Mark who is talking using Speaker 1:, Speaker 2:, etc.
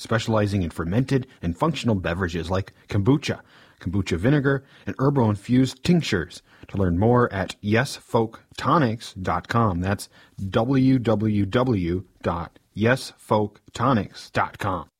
Speaker 1: specializing in fermented and functional beverages like kombucha, kombucha vinegar, and herbal-infused tinctures. To learn more at yesfolktonics.com. That's www.yesfolktonics.com.